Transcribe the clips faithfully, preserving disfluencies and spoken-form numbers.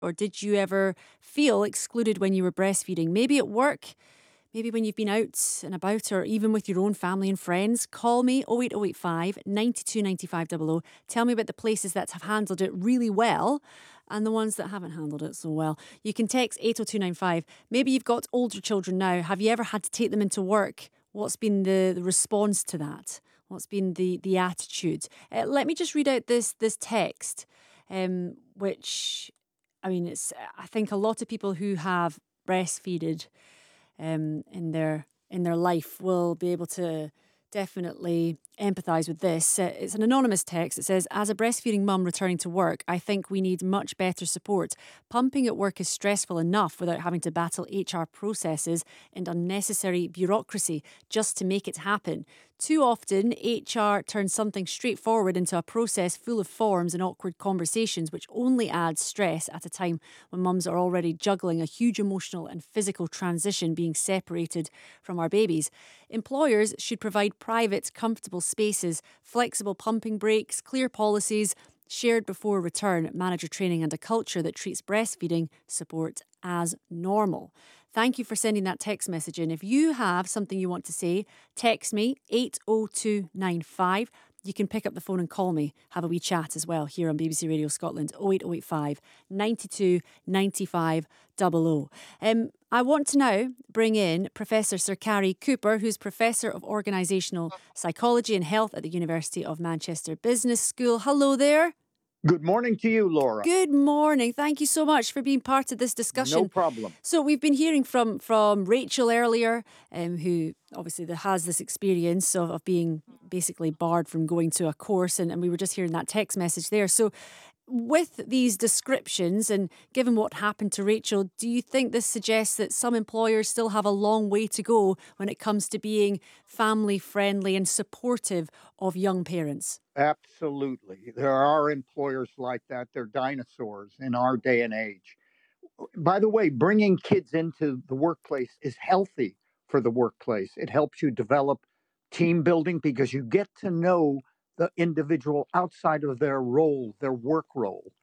or did you ever feel excluded when you were breastfeeding? Maybe at work, maybe when you've been out and about, or even with your own family and friends. Call me oh eight oh eight five, nine two nine five double oh. Tell me about the places that have handled it really well and the ones that haven't handled it so well. You can text eight oh two nine five. Maybe you've got older children now. Have you ever had to take them into work? What's been the, the response to that? What's been the the attitude? Uh, let me just read out this this text, um, which, I mean, it's. I think a lot of people who have breastfeeded um, in their in their life will be able to definitely empathise with this. Uh, it's an anonymous text. It says, as a breastfeeding mum returning to work, I think we need much better support. Pumping at work is stressful enough without having to battle H R processes and unnecessary bureaucracy just to make it happen. Too often, H R turns something straightforward into a process full of forms and awkward conversations, which only adds stress at a time when mums are already juggling a huge emotional and physical transition being separated from our babies. Employers should provide private, comfortable spaces, flexible pumping breaks, clear policies, shared before return, manager training, and a culture that treats breastfeeding support as normal. Thank you for sending that text message in. If you have something you want to say, text me eight oh two nine five. You can pick up the phone and call me. Have a wee chat as well here on B B C Radio Scotland, oh eight oh eight five, nine two nine five double oh. Um, I want to now bring in Professor Sir Carrie Cooper, who's Professor of Organisational Psychology and Health at the University of Manchester Business School. Hello there. Good morning to you, Laura. Good morning. Thank you so much for being part of this discussion. No problem. So we've been hearing from from Rachel earlier, um, who obviously has this experience of, of being basically barred from going to a course, and, and we were just hearing that text message there. So with these descriptions and given what happened to Rachel, do you think this suggests that some employers still have a long way to go when it comes to being family friendly and supportive of young parents? Absolutely. There are employers like that. They're dinosaurs in our day and age. By the way, bringing kids into the workplace is healthy for the workplace. It helps you develop team building because you get to know the individual outside of their role, their work role.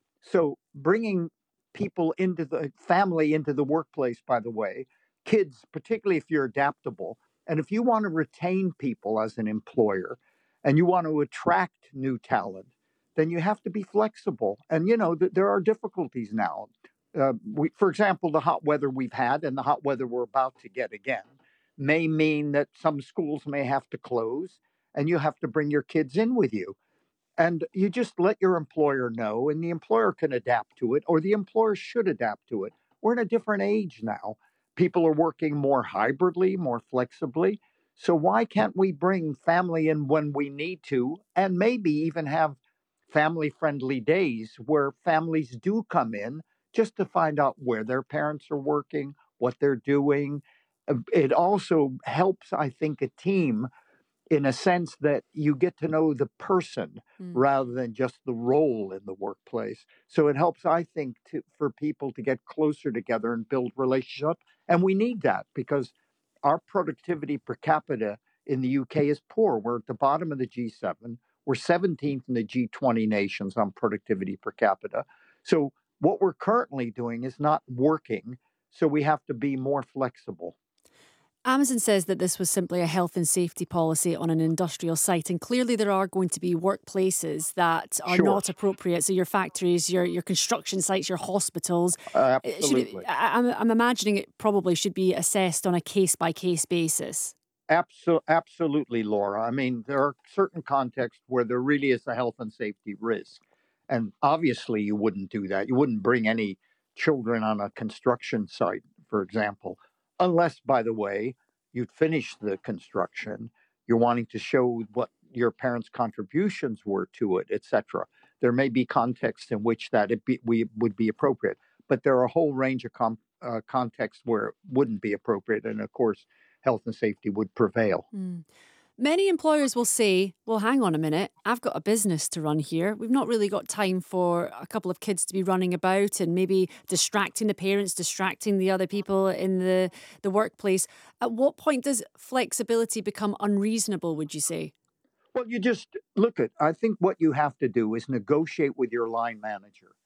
So bringing people into the family into the workplace, by the way, kids, particularly if you're adaptable, and if you want to retain people as an employer and you want to attract new talent, then you have to be flexible. And, you know, th- there are difficulties now. Uh, we, for example, the hot weather we've had and the hot weather we're about to get again may mean that some schools may have to close and you have to bring your kids in with you. And you just let your employer know, and the employer can adapt to it, or the employer should adapt to it. We're in a different age now. People are working more hybridly, more flexibly. So why can't we bring family in when we need to, and maybe even have family friendly days where families do come in just to find out where their parents are working, what they're doing. Uh, It also helps, I think, a team in a sense that you get to know the person Mm. rather than just the role in the workplace. So it helps, I think, to, for people to get closer together and build relationship. And we need that because our productivity per capita in the U K is poor. We're at the bottom of the G seven. We're seventeenth in the G twenty nations on productivity per capita. So what we're currently doing is not working. So we have to be more flexible. Amazon says that this was simply a health and safety policy on an industrial site, and clearly there are going to be workplaces that are Sure. not appropriate. So your factories, your your construction sites, your hospitals. uh, Should it, Absolutely. I, I'm, I'm imagining it probably should be assessed on a case by case basis. Abso- absolutely, Laura. I mean, there are certain contexts where there really is a health and safety risk. And obviously, you wouldn't do that. You wouldn't bring any children on a construction site, for example, unless, by the way, you'd finish the construction. You're wanting to show what your parents' contributions were to it, et cetera. There may be contexts in which that it be, we would be appropriate, but there are a whole range of com- uh, contexts where it wouldn't be appropriate. And of course, health and safety would prevail. Mm. Many employers will say, well, hang on a minute, I've got a business to run here. We've not really got time for a couple of kids to be running about and maybe distracting the parents, distracting the other people in the, the workplace. At what point does flexibility become unreasonable, would you say? Well, you just look at, I think what you have to do is negotiate with your line manager.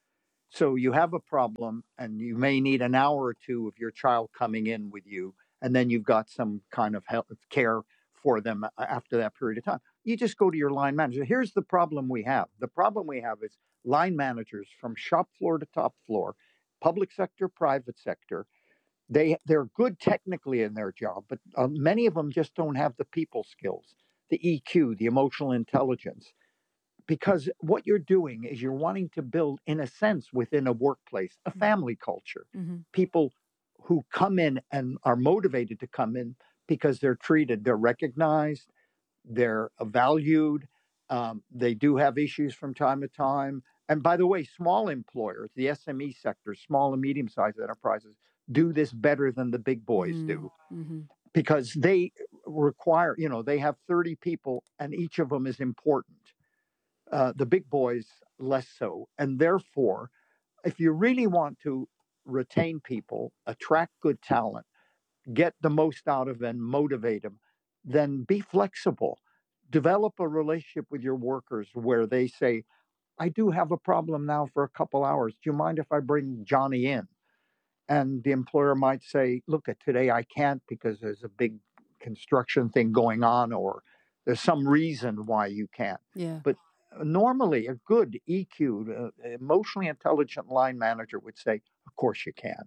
So you have a problem and you may need an hour or two of your child coming in with you, and then you've got some kind of health care for them after that period of time. You just go to your line manager. Here's the problem we have. The problem we have is line managers from shop floor to top floor, public sector, private sector. They, they're good technically in their job, but uh, many of them just don't have the people skills, the E Q, the emotional intelligence. Because what you're doing is you're wanting to build, in a sense, within a workplace, a family culture. Mm-hmm. People who come in and are motivated to come in because they're treated, they're recognized, they're valued, um, they do have issues from time to time. And by the way, small employers, the S M E sector, small and medium-sized enterprises, do this better than the big boys mm-hmm. do. Mm-hmm. Because they require, you know, they have thirty people and each of them is important. Uh, the big boys less so. And therefore, if you really want to retain people, attract good talent, get the most out of them, and motivate them, then be flexible. Develop a relationship with your workers where they say, I do have a problem now for a couple hours. Do you mind if I bring Johnny in? And the employer might say, look, at today I can't because there's a big construction thing going on, or there's some reason why you can't. Yeah. But normally, a good E Q, uh, emotionally intelligent line manager would say, of course you can.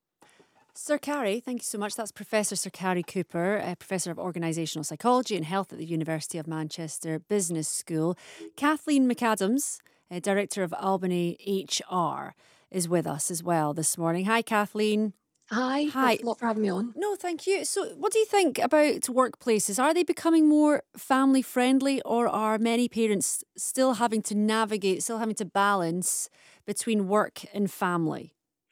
Sir Carrie, thank you so much. That's Professor Sir Carrie Cooper, a Professor of Organisational Psychology and Health at the University of Manchester Business School. Kathleen McAdams, uh, Director of Albany H R, is with us as well this morning. Hi, Kathleen. Hi, Hi. Thanks a lot for having me on. No, thank you. So what do you think about workplaces? Are they becoming more family friendly, or are many parents still having to navigate, still having to balance between work and family?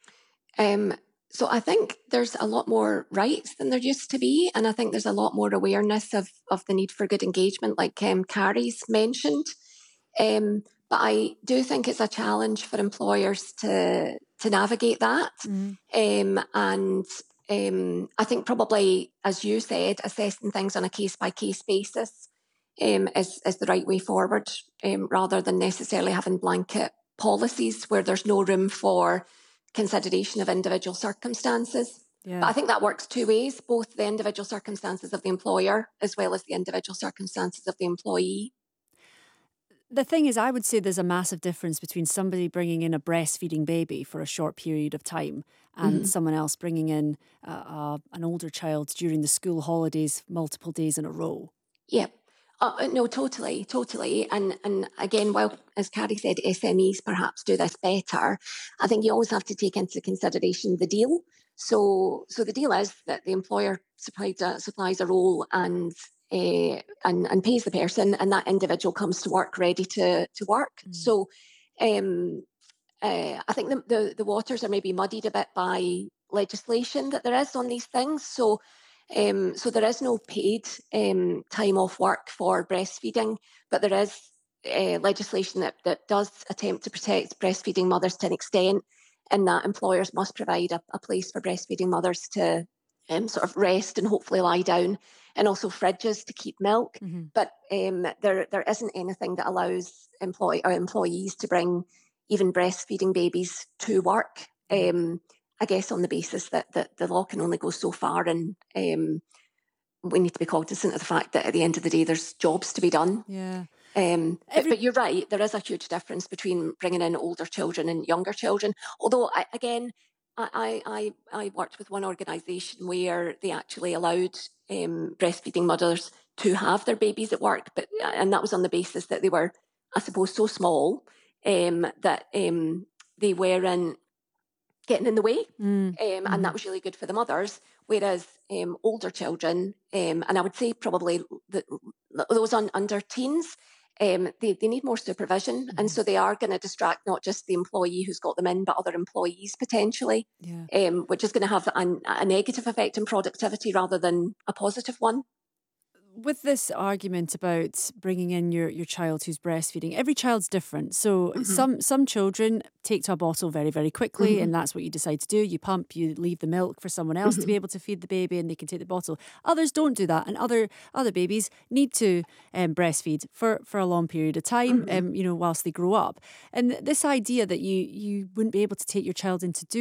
Um, so I think there's a lot more rights than there used to be. And I think there's a lot more awareness of, of the need for good engagement, like um, Carrie's mentioned. Um, but I do think it's a challenge for employers to to navigate that. Mm. Um, and um, I think probably, as you said, assessing things on a case-by-case basis um, is, is the right way forward, um, rather than necessarily having blanket policies where there's no room for consideration of individual circumstances. Yeah. But I think that works two ways, both the individual circumstances of the employer as well as the individual circumstances of the employee. The thing is, I would say there's a massive difference between somebody bringing in a breastfeeding baby for a short period of time and mm-hmm. someone else bringing in uh, uh, an older child during the school holidays multiple days in a row. Yeah. Uh, no, totally, totally. And and again, while, as Carrie said, S M Es perhaps do this better, I think you always have to take into consideration the deal. So so the deal is that the employer supplies a, supplies a role and uh, and and pays the person, and that individual comes to work ready to to work. Mm. So um, uh, I think the, the the waters are maybe muddied a bit by legislation that there is on these things. So. Um, so there is no paid um, time off work for breastfeeding, but there is uh, legislation that, that does attempt to protect breastfeeding mothers to an extent, in that employers must provide a, a place for breastfeeding mothers to um, sort of rest and hopefully lie down, and also fridges to keep milk. Mm-hmm. But um, there there isn't anything that allows employ or employees to bring even breastfeeding babies to work. Um, I guess on the basis that, that the law can only go so far, and um, we need to be cognizant of the fact that at the end of the day, there's jobs to be done. Yeah. Um, Every- but, but you're right, there is a huge difference between bringing in older children and younger children. Although, I, again, I, I, I worked with one organisation where they actually allowed um, breastfeeding mothers to have their babies at work, but and that was on the basis that they were, I suppose, so small um, that um, they weren't getting in the way, mm. um, mm. and that was really good for the mothers. Whereas um, older children, um, and I would say probably the, those on under teens, um, they, they need more supervision, mm. and so they are going to distract not just the employee who's got them in, but other employees potentially, yeah. um, which is going to have a, a negative effect on productivity rather than a positive one. with this argument about bringing in your, your child who's breastfeeding, every child's different. So Mm-hmm. some some children take to a bottle very, very quickly, Mm-hmm. and that's what you decide to do. You pump, you leave the milk for someone else Mm-hmm. to be able to feed the baby, and they can take the bottle. Others don't do that, and other other babies need to um, breastfeed for, for a long period of time, Mm-hmm. um, you know, whilst they grow up. And this idea that you you wouldn't be able to take your child into doing